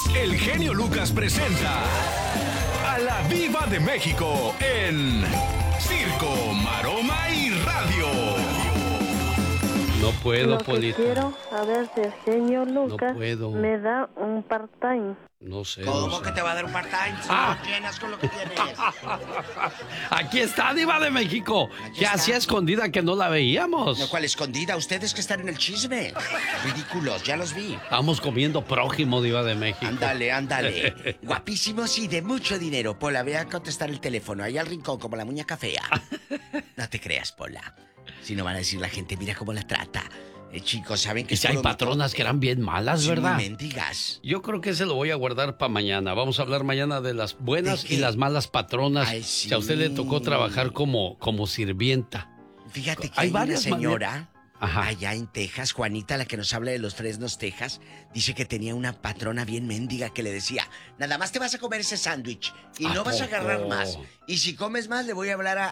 el genio Lucas presenta a la Diva de México en Circo, Maroma y Radio. No puedo, Lo que Polito. quiero saber si el genio Lucas No puedo. me da un part-time. No sé. ¿Cómo no sé. que te va a dar un part-time si no lo tienes con lo que tienes? Aquí está, Diva de México. Aquí ¿Qué está. hacía escondida que no la veíamos? No, ¿cuál escondida? Ustedes que están en el chisme. Ridículos, ya los vi. Estamos comiendo prójimo, Diva de México. Ándale, ándale. Guapísimos y de mucho dinero. Pola, ve a contestar el teléfono. Ahí al rincón, como la muñeca fea. No te creas, Pola. Si no van a decir la gente, mira cómo la trata. Chicos, ¿saben que Y si hay patronas que eran bien malas, ¿verdad? Mendigas. Yo creo que ese lo voy a guardar para mañana. Vamos a hablar mañana de las buenas ¿De y qué? las malas patronas. Ay, sí. Si a usted le tocó trabajar como sirvienta. Fíjate que Hay hay una varias señora Ajá. allá en Texas, Juanita, la que nos habla de los Fresnos, Texas, dice que tenía una patrona bien mendiga que le decía, nada más te vas a comer ese sándwich y ¿A no vas a poco? agarrar más. Y si comes más, le voy a hablar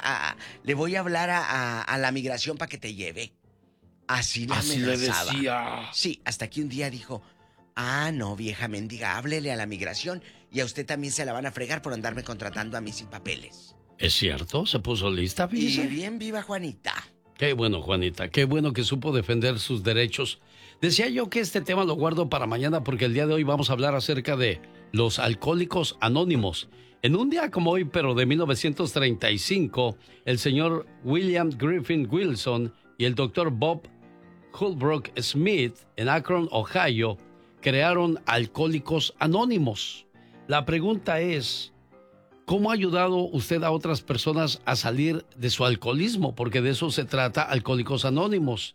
a la migración para que te lleve. Así le Así le amenazaba. decía. Sí, hasta que un día dijo, ah, no, vieja mendiga, háblele a la migración y a usted también se la van a fregar por andarme contratando a mí sin papeles. ¿Es cierto? ¿Se puso lista, Y fíjese? bien viva Juanita. Qué bueno, Juanita. Qué bueno que supo defender sus derechos. Decía yo que este tema lo guardo para mañana porque el día de hoy vamos a hablar acerca de los alcohólicos anónimos. En un día como hoy, pero de 1935, el señor William Griffin Wilson y el doctor Bob Holbrook Smith en Akron, Ohio, crearon Alcohólicos Anónimos. La pregunta es, ¿cómo ha ayudado usted a otras personas a salir de su alcoholismo? Porque de eso se trata Alcohólicos Anónimos.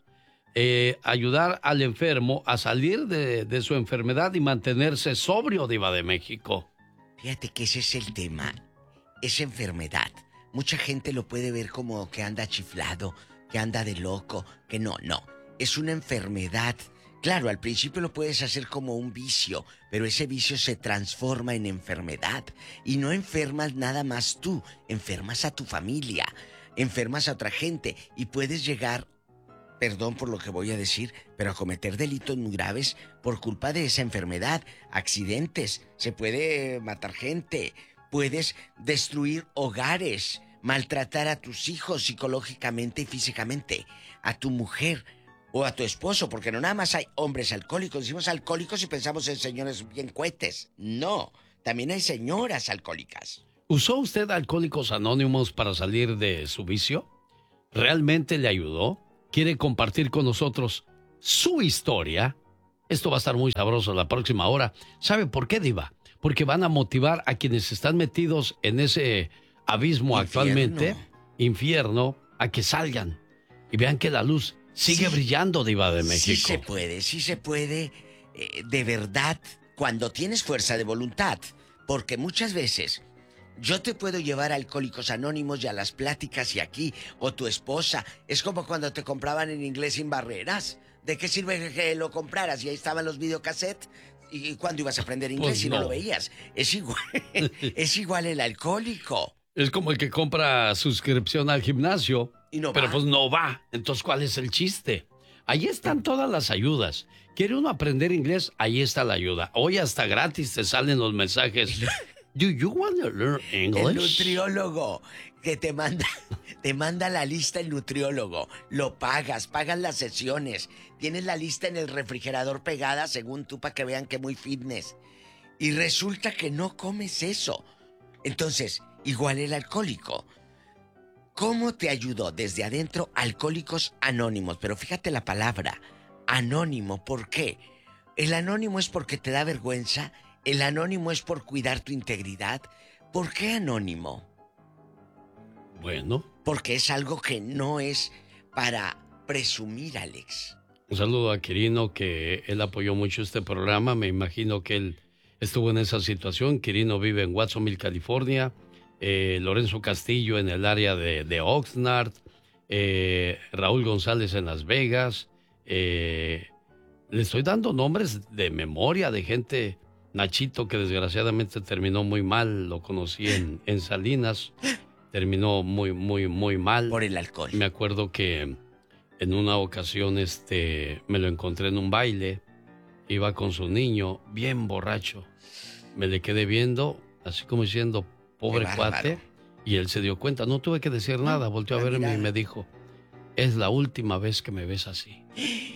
Ayudar al enfermo a salir de su enfermedad y mantenerse sobrio, Diva de México. Fíjate que ese es el tema. Esa enfermedad. Mucha gente lo puede ver como que anda chiflado, que anda de loco, que no. Es una enfermedad. Claro, al principio lo puedes hacer como un vicio, pero ese vicio se transforma en enfermedad. Y no enfermas nada más tú, enfermas a tu familia, enfermas a otra gente y puedes llegar, perdón por lo que voy a decir, pero a cometer delitos muy graves por culpa de esa enfermedad. Accidentes, se puede matar gente, puedes destruir hogares, maltratar a tus hijos psicológicamente y físicamente, a tu mujer o a tu esposo, porque no nada más hay hombres alcohólicos. Decimos alcohólicos y pensamos en señores bien cohetes. No, también hay señoras alcohólicas. ¿Usó usted Alcohólicos Anónimos para salir de su vicio? ¿Realmente le ayudó? ¿Quiere compartir con nosotros su historia? Esto va a estar muy sabroso la próxima hora. ¿Sabe por qué, Diva? Porque van a motivar a quienes están metidos en ese abismo actualmente, infierno, a que salgan y vean que la luz sigue brillando, Diva de México. Sí se puede, de verdad, cuando tienes fuerza de voluntad. Porque muchas veces yo te puedo llevar a Alcohólicos Anónimos y a las pláticas y aquí, o tu esposa. Es como cuando te compraban en Inglés Sin Barreras. ¿De qué sirve que lo compraras? Y ahí estaban los videocassettes. ¿Y cuándo ibas a aprender inglés si no lo veías? Es igual el alcohólico. Es como el que compra suscripción al gimnasio, y no pero va. pues no va. Entonces, ¿cuál es el chiste? Ahí están todas las ayudas. ¿Quiere uno aprender inglés? Ahí está la ayuda. Hoy hasta gratis te salen los mensajes. Do you want to learn English? El nutriólogo que te manda la lista el nutriólogo. Lo pagas las sesiones. Tienes la lista en el refrigerador pegada según tú para que vean que muy fitness. Y resulta que no comes eso. Entonces, igual el alcohólico. ¿Cómo te ayudó desde adentro Alcohólicos Anónimos? Pero fíjate la palabra, anónimo. ¿Por qué? El anónimo es porque te da vergüenza. El anónimo es por cuidar tu integridad. ¿Por qué anónimo? Bueno. Porque es algo que no es para presumir, Alex. Un saludo a Quirino, que él apoyó mucho este programa. Me imagino que él estuvo en esa situación. Quirino vive en Watsonville, California. Lorenzo Castillo en el área de Oxnard. Raúl González en Las Vegas. Le estoy dando nombres de memoria de gente. Nachito, que desgraciadamente terminó muy mal. Lo conocí en Salinas. Terminó muy mal. Por el alcohol. Me acuerdo que en una ocasión me lo encontré en un baile Iba con su niño, bien borracho. Me le quedé viendo, así como diciendo, pobre cuate. Y él se dio cuenta, no tuve que decir nada. Volteó a verme y me dijo, es la última vez que me ves así.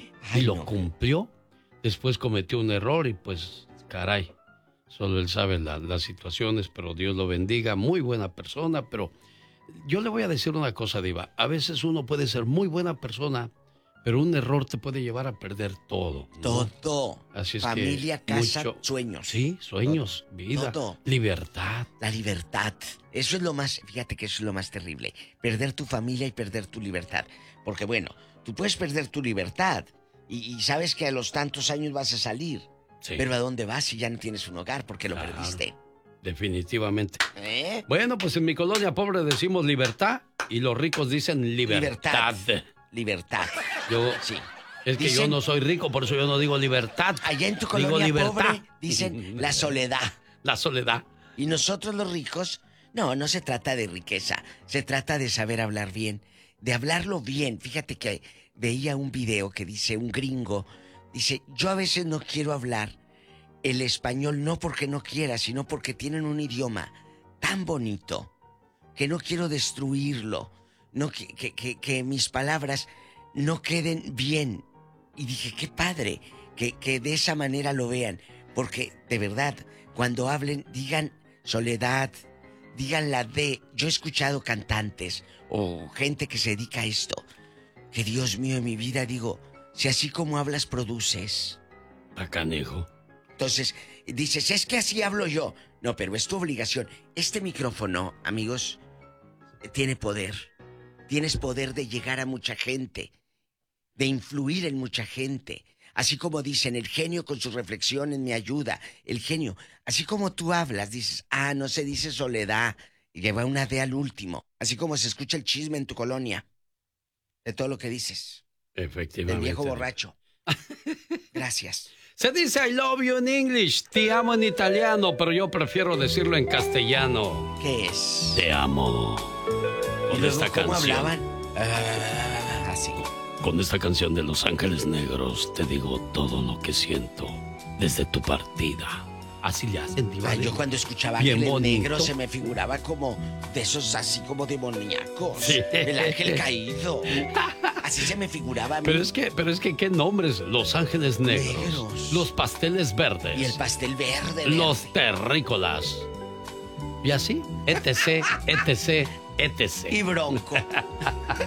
Y lo cumplió. Después cometió un error y pues, caray, solo él sabe las situaciones, pero Dios lo bendiga. Muy buena persona, pero yo le voy a decir una cosa, Diva. A veces uno puede ser muy buena persona, pero un error te puede llevar a perder todo, ¿no? Todo. Así es familia, que casa, sueños. Sí, sueños, todo, vida, todo. Libertad. La libertad. Eso es lo más, fíjate que eso es lo más terrible. Perder tu familia y perder tu libertad. Porque bueno, tú puedes perder tu libertad y sabes que a los tantos años vas a salir. Sí. Pero ¿a dónde vas si ya no tienes un hogar porque lo perdiste? Definitivamente. Bueno, pues en mi colonia pobre decimos libertad y los ricos dicen libertad. Libertad. Yo, sí. Es que dicen, yo no soy rico, por eso yo no digo libertad. Allá en tu colonia pobre dicen la soledad. La soledad. Y nosotros los ricos, no se trata de riqueza. Se trata de saber hablar bien. De hablarlo bien. Fíjate que veía un video que dice un gringo. Dice, yo a veces no quiero hablar el español no porque no quiera, sino porque tienen un idioma tan bonito que no quiero destruirlo. No, que mis palabras no queden bien. Y dije, qué padre que de esa manera lo vean. Porque, de verdad, cuando hablen, digan soledad, digan la D. Yo he escuchado cantantes o gente que se dedica a esto. Que Dios mío, en mi vida, digo, si así como hablas, produces. Acá, hijo. Entonces, dices, es que así hablo yo. No, pero es tu obligación. Este micrófono, amigos, tiene poder. Tienes poder de llegar a mucha gente, de influir en mucha gente. Así como dicen, el genio con sus reflexiones me ayuda. El genio, así como tú hablas, dices, no se dice soledad. Y lleva una D al último. Así como se escucha el chisme en tu colonia. De todo lo que dices. Efectivamente. Del viejo borracho. Gracias. Se dice I love you en English, te amo en italiano, pero yo prefiero decirlo en castellano. ¿Qué es? Te amo. Con esta ¿cómo canción. hablaban? Así. Con esta canción de Los Ángeles Negros te digo todo lo que siento desde tu partida. Así le hacen, Diva. Yo cuando escuchaba Ángeles Negros se me figuraba como de esos así como demoníacos. Sí. El ángel caído. Así se me figuraba a mí. Pero es que ¿qué nombres? Los Ángeles Negros. Los Pasteles Verdes. Y el pastel verde. Los Terrícolas. Y así, etc, etc, etc. Y Bronco.